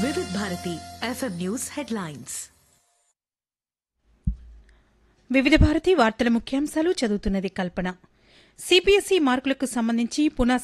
వివిధ Bharati FM news headlines. వివిధ భారతి వార్తల ముఖ్యాంశాలు చదువుతున్నది కల్పన. సిబిఎస్ఈ మార్కులకు సంబంధించి పునః